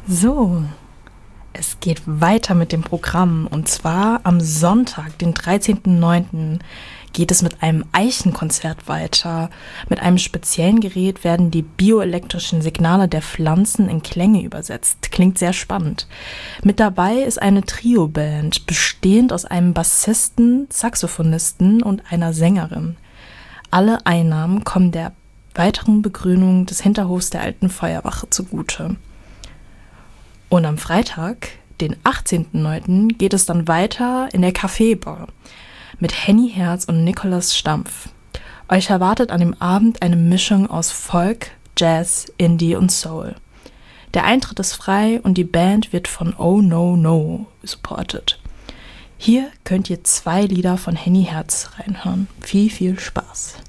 So, es geht weiter mit dem Programm und zwar am Sonntag, den 13.09. geht es mit einem Eichenkonzert weiter. Mit einem speziellen Gerät werden die bioelektrischen Signale der Pflanzen in Klänge übersetzt. Klingt sehr spannend. Mit dabei ist eine Trio-Band, bestehend aus einem Bassisten, Saxophonisten und einer Sängerin. Alle Einnahmen kommen der weiteren Begrünung des Hinterhofs der alten Feuerwache zugute. Und am Freitag, den 18.09., geht es dann weiter in der Kaffeebar mit Henny Herz und Nicolas Stampf. Euch erwartet an dem Abend eine Mischung aus Folk, Jazz, Indie und Soul. Der Eintritt ist frei und die Band wird von Oh No No supported. Hier könnt ihr 2 Lieder von Henny Herz reinhören. Viel, viel Spaß!